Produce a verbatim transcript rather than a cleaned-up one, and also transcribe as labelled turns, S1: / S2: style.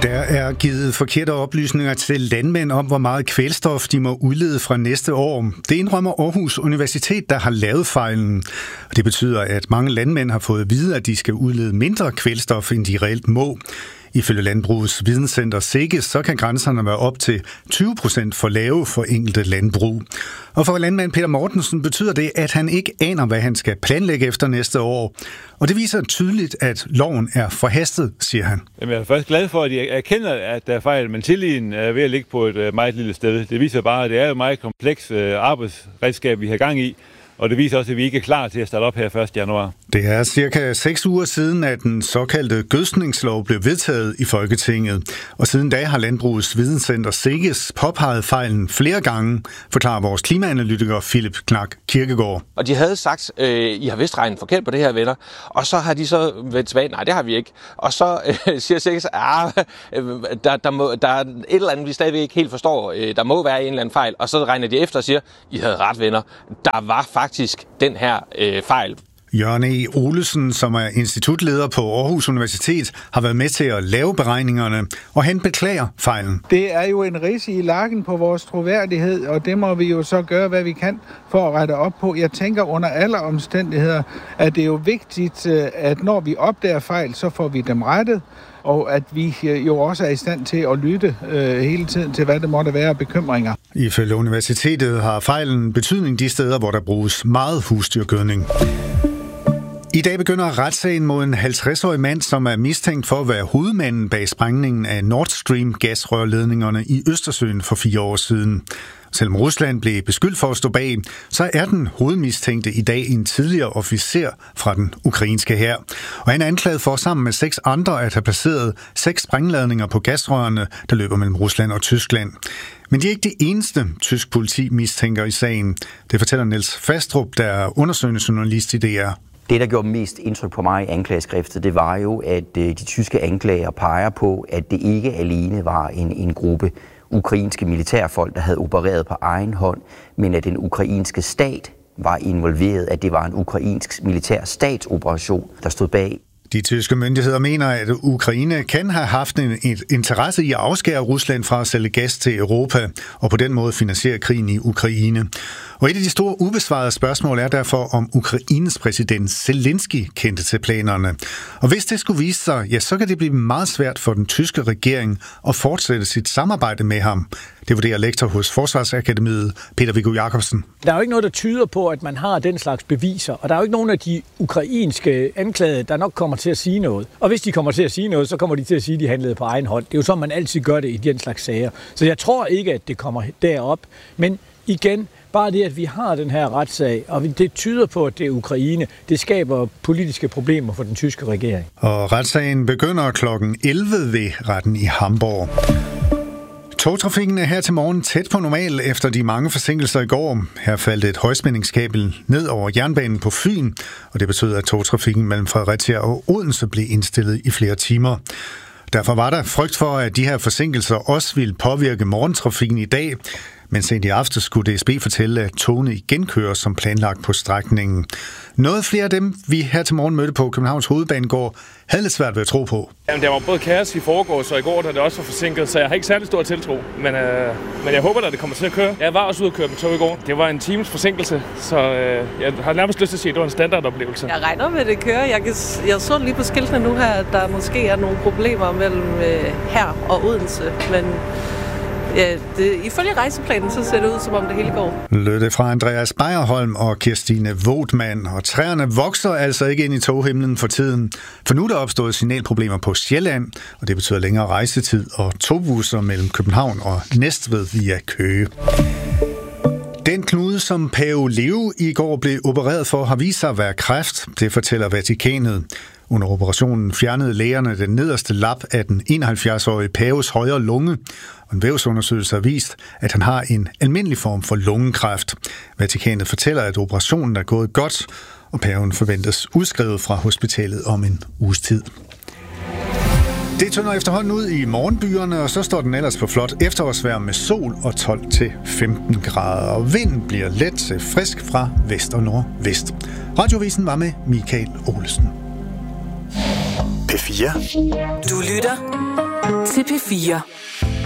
S1: Der er givet forkerte oplysninger til landmænd om, hvor meget kvælstof de må udlede fra næste år. Det indrømmer Aarhus Universitet, der har lavet fejlen. Det betyder, at mange landmænd har fået at vide, at de skal udlede mindre kvælstof, end de reelt må. Ifølge Landbrugets Videnscenter SEGES, så kan grænserne være op til tyve procent for lave for enkelte landbrug. Og for landmand Peter Mortensen betyder det, at han ikke aner, hvad han skal planlægge efter næste år. Og det viser tydeligt, at loven er forhastet, siger han.
S2: Jamen, jeg er først glad for, at jeg erkender, at der er fejl, men tilliden er ved at ligge på et meget lille sted. Det viser bare, at det er et meget kompleks arbejdsredskab, vi har gang i. Og det viser også, at vi ikke er klar til at starte op her første januar.
S1: Det er cirka seks uger siden, at den såkaldte gødskningslov blev vedtaget i Folketinget. Og siden da har Landbrugets Videnscenter SEGES påpeget fejlen flere gange, forklarer vores klimaanalytiker Philip Knak Kirkegaard.
S3: Og de havde sagt, øh, I har vist regnet forkert på det her, venner. Og så har de så vendt tilbage, nej, det har vi ikke. Og så øh, siger SEGES, ah, der, der, må, der er et eller andet, vi stadigvæk ikke helt forstår. Øh, der må være en eller anden fejl. Og så regner de efter og siger, I havde ret, venner. Der var faktisk den her øh, fejl.
S1: Jørgen E. Olesen, som er institutleder på Aarhus Universitet, har været med til at lave beregningerne, og han beklager fejlen.
S4: Det er jo en ridse i lakken på vores troværdighed, og det må vi jo så gøre, hvad vi kan for at rette op på. Jeg tænker under alle omstændigheder, at det er jo vigtigt, at når vi opdager fejl, så får vi dem rettet, og at vi jo også er i stand til at lytte øh, hele tiden til, hvad det måtte være af bekymringer.
S1: Ifølge universitetet har fejlen betydning de steder, hvor der bruges meget husdyrgødning. I dag begynder retssagen mod en halvtreds-årig mand, som er mistænkt for at være hovedmanden bag sprængningen af Nord Stream gasrørledningerne i Østersøen for fire år siden. Selvom Rusland blev beskyldt for at stå bag, så er den hovedmistænkte i dag en tidligere officer fra den ukrainske hær. Og han er anklaget for sammen med seks andre at have placeret seks sprængladninger på gasrørene, der løber mellem Rusland og Tyskland. Men de er ikke det eneste, tysk politi mistænker i sagen. Det fortæller Niels Fastrup, der er undersøgende journalist i D R.
S5: Det, der gjorde mest indtryk på mig i anklageskriftet, det var jo, at de tyske anklager peger på, at det ikke alene var en, en gruppe ukrainske militærfolk, der havde opereret på egen hånd, men at den ukrainske stat var involveret, at det var en ukrainsk militær statsoperation, der stod bag.
S1: De tyske myndigheder mener, at Ukraine kan have haft en interesse i at afskære Rusland fra at sælge gas til Europa, og på den måde finansiere krigen i Ukraine. Og et af de store ubesvarede spørgsmål er derfor, om Ukraines præsident Zelensky kendte til planerne. Og hvis det skulle vise sig, ja, så kan det blive meget svært for den tyske regering at fortsætte sit samarbejde med ham. Det vurderer lektor hos Forsvarsakademiet, Peter Viggo Jacobsen.
S6: Der er jo ikke noget, der tyder på, at man har den slags beviser, og der er jo ikke nogen af de ukrainske anklagede, der nok kommer til at sige noget. Og hvis de kommer til at sige noget, så kommer de til at sige, at de handlede på egen hånd. Det er jo sådan, man altid gør det i den slags sager. Så jeg tror ikke, at det kommer derop. Men igen, bare det, at vi har den her retssag, og det tyder på, at det er Ukraine, det skaber politiske problemer for den tyske regering.
S1: Og retssagen begynder klokken elleve ved retten i Hamburg. Togtrafikken er her til morgen tæt på normal efter de mange forsinkelser i går. Her faldt et højspændingskabel ned over jernbanen på Fyn, og det betød, at togtrafikken mellem Fredericia og Odense blev indstillet i flere timer. Derfor var der frygt for, at de her forsinkelser også ville påvirke morgentrafikken i dag, men sent i aftes skulle D S B fortælle, at togene igen kører som planlagt på strækningen. Noget flere af dem, vi her til morgen mødte på Københavns Hovedbanegård, havde lidt svært ved at tro på.
S7: Jamen, der var både kaos i forgårs og i går, da det også var forsinket, så jeg har ikke særlig stor tiltro. Men, øh, men jeg håber, at det kommer til at køre. Jeg var også ude at køre med tog i går. Det var en times forsinkelse, så øh, jeg har nærmest lyst til at sige, at det var en standardoplevelse. Jeg
S8: regner med, at det kører. Jeg, kan, jeg så lige på skiltene nu her, at der måske er nogle problemer mellem øh, her og Odense, men ja, det, ifølge rejseplanen, så ser det ud, som om det hele går.
S1: Lød det fra Andreas Beierholm og Kirstine Vogtmann. Og træerne vokser altså ikke ind i toghimlen for tiden. For nu er der opstået signalproblemer på Sjælland, og det betyder længere rejsetid og togbusser mellem København og Næstved via Køge. Den knude, som Pave Leo i går blev opereret for, har vist sig at være kræft. Det fortæller Vatikanet. Under operationen fjernede lægerne den nederste lap af den enoghalvfjerds-årige paves højre lunge, og en vævsundersøgelse har vist, at han har en almindelig form for lungekræft. Vatikanet fortæller, at operationen er gået godt, og paven forventes udskrevet fra hospitalet om en uges tid. Det tynder efterhånden ud i morgenbyerne, og så står den ellers på flot efterårsvejr med sol og tolv til femten grader, og vinden bliver let til frisk fra vest og nordvest. Radiovisen var med Michael Olesen.
S9: P fire.
S10: Du lytter
S9: til P fire.